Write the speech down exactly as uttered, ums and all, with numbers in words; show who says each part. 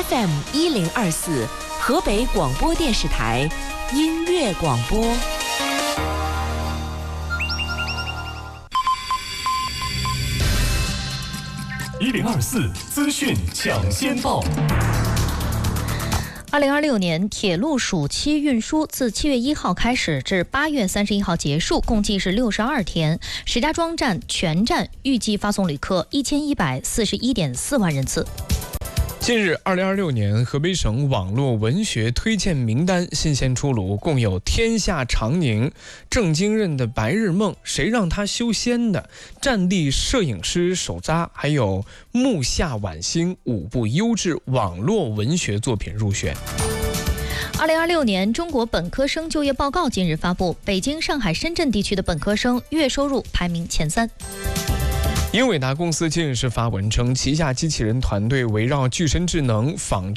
Speaker 1: F M 一零二四，河北广播电视台音乐广播。
Speaker 2: 一零二四资讯抢先报。
Speaker 3: 二零二六年铁路暑期运输自七月一号开始至八月三十一号结束，共计是六十二天。石家庄站全站预计发送旅客一千一百四十一点四万人次。
Speaker 4: 近日，二零二六年河北省网络文学推荐名单新鲜出炉，共有《天下长宁》、郑经任的《白日梦》、谁让他修仙的、战地摄影师手札，还有《木下晚星》五部优质网络文学作品入选。
Speaker 3: 二零二六年中国本科生就业报告近日发布，北京、上海、深圳地区的本科生月收入排名前三。
Speaker 4: 英伟达公司近日是发文称，旗下机器人团队围绕具身智能、仿